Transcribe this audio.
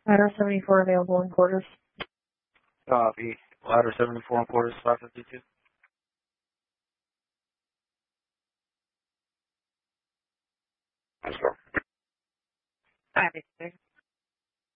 Ladder 74 available in quarters. Copy. Ladder 74 in quarters, 552. Let's go. 586.